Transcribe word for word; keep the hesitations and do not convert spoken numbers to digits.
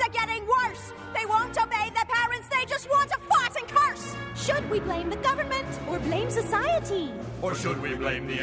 are getting worse. They won't obey their parents. They just want to fart and curse. Should we blame the government or blame society? Or should we blame the